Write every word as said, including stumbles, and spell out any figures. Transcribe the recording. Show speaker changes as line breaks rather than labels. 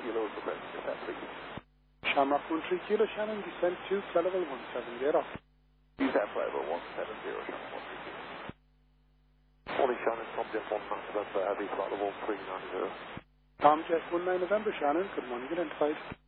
Kilo Quebec, is that please?
Shamrock one three Kilo, Shannon, descent to level one seven zero.
Use that level one seven zero, Shannon one three Kilo. Only Shannon, Tomjet one November, Abbey, flight level three nine zero.
Tomjet one nine November, Shannon, good morning, identified.